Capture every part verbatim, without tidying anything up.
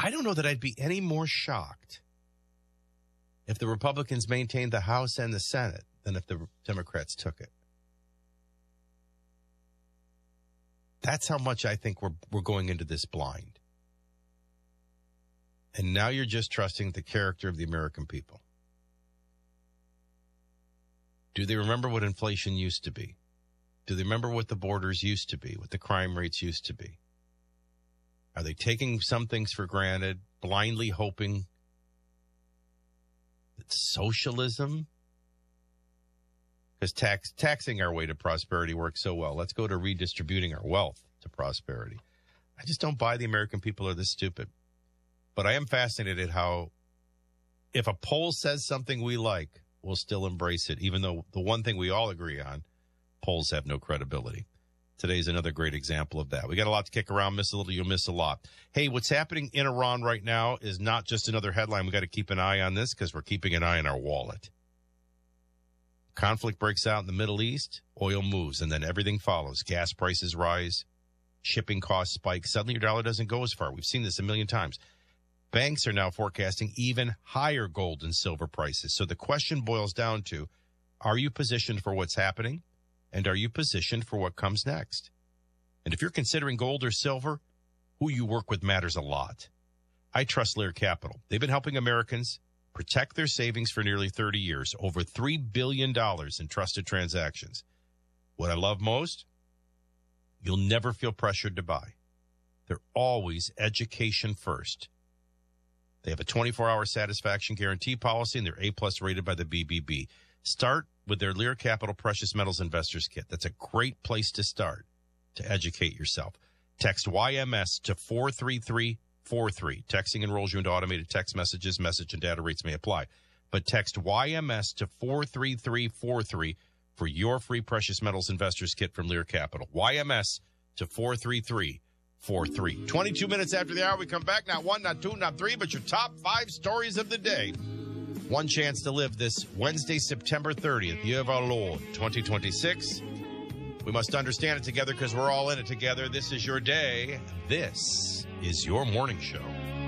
I don't know that I'd be any more shocked if the Republicans maintained the House and the Senate than if the Democrats took it. That's how much I think we're we're going into this blind. And now you're just trusting the character of the American people. Do they remember what inflation used to be? Do they remember what the borders used to be, what the crime rates used to be? Are they taking some things for granted, blindly hoping that socialism? Because tax, taxing our way to prosperity works so well. Let's go to redistributing our wealth to prosperity. I just don't buy the American people are this stupid. But I am fascinated how if a poll says something we like, we'll still embrace it, even though the one thing we all agree on, polls have no credibility. Today's another great example of that. We got a lot to kick around. Miss a little, you'll miss a lot. Hey, what's happening in Iran right now is not just another headline. We got to keep an eye on this because we're keeping an eye on our wallet. Conflict breaks out in the Middle East, oil moves, and then everything follows. Gas prices rise, shipping costs spike. Suddenly your dollar doesn't go as far. We've seen this a million times. Banks are now forecasting even higher gold and silver prices. So the question boils down to, are you positioned for what's happening? And are you positioned for what comes next? And if you're considering gold or silver, who you work with matters a lot. I trust Lear Capital. They've been helping Americans protect their savings for nearly thirty years, over three billion dollars in trusted transactions. What I love most, you'll never feel pressured to buy. They're always education first. They have a twenty-four hour satisfaction guarantee policy, and they're A-plus rated by the B B B. Start with their Lear Capital Precious Metals Investors Kit. That's a great place to start to educate yourself. Text Y M S to four three three four three. Texting enrolls you into automated text messages. Message and data rates may apply. But text Y M S to four three three four three for your free Precious Metals Investors Kit from Lear Capital. Y M S to four three three four three. twenty-two minutes after the hour, we come back. Not one, not two, not three, but your top five stories of the day. One chance to live this Wednesday, September thirtieth, year of our Lord, twenty twenty-six. We must understand it together because we're all in it together. This is your day. This is your morning show.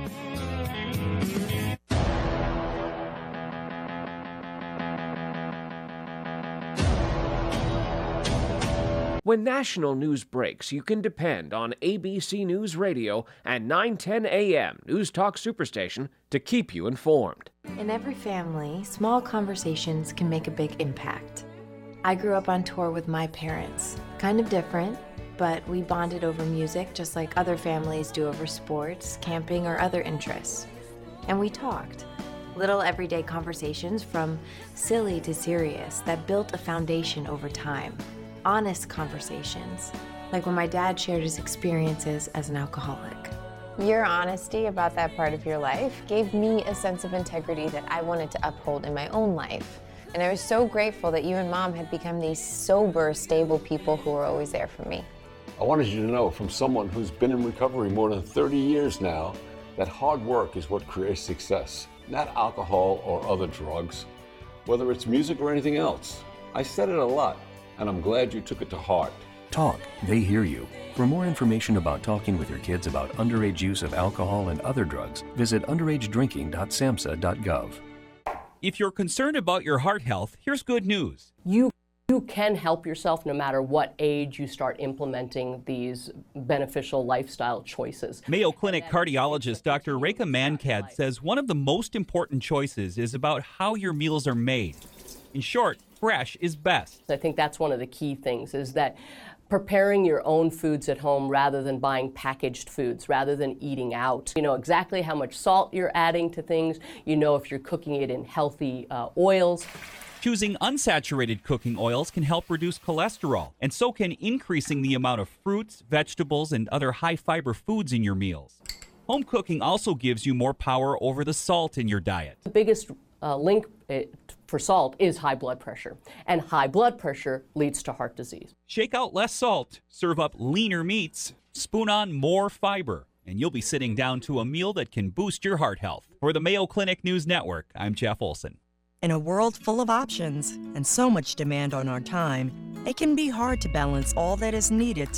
When national news breaks, you can depend on A B C News Radio and nine ten A M News Talk Superstation to keep you informed. In every family, small conversations can make a big impact. I grew up on tour with my parents. Kind of different, but we bonded over music just like other families do over sports, camping, or other interests. And we talked. Little everyday conversations from silly to serious that built a foundation over time. Honest conversations, like when my dad shared his experiences as an alcoholic. Your honesty about that part of your life gave me a sense of integrity that I wanted to uphold in my own life. And I was so grateful that you and Mom had become these sober, stable people who were always there for me. I wanted you to know from someone who's been in recovery more than thirty years now that hard work is what creates success, not alcohol or other drugs, whether it's music or anything else. I said it a lot, and I'm glad you took it to heart. Talk, they hear you. For more information about talking with your kids about underage use of alcohol and other drugs, visit underage drinking dot samhsa dot gov. If you're concerned about your heart health, here's good news. You You can help yourself no matter what age you start implementing these beneficial lifestyle choices. Mayo Clinic cardiologist Doctor Rekha Mankad says one of the most important choices is about how your meals are made. In short, fresh is best. I think that's one of the key things, is that preparing your own foods at home rather than buying packaged foods, rather than eating out. You know exactly how much salt you're adding to things. You know if you're cooking it in healthy uh, oils. Choosing unsaturated cooking oils can help reduce cholesterol, and so can increasing the amount of fruits, vegetables, and other high-fiber foods in your meals. Home cooking also gives you more power over the salt in your diet. The biggest uh, link uh, for salt is high blood pressure, and high blood pressure leads to heart disease. Shake out less salt, serve up leaner meats, spoon on more fiber, and you'll be sitting down to a meal that can boost your heart health. For the Mayo Clinic News Network, I'm Jeff Olson. In a world full of options and so much demand on our time, it can be hard to balance all that is needed to